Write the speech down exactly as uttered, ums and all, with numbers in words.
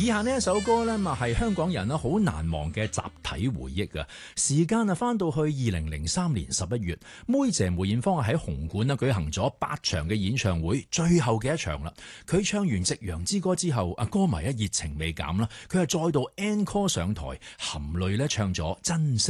以下呢一首歌呢，咪係香港人啦好難忘嘅集體回憶啊！時間啊翻到去二零零三年十一月，妹姐梅艷芳喺紅館啦舉行咗八場嘅演唱會，最後嘅一場啦。佢唱完《夕陽之歌》之後，啊歌迷一熱情未減啦，佢係再度 encore 上台，含淚咧唱咗《珍惜》。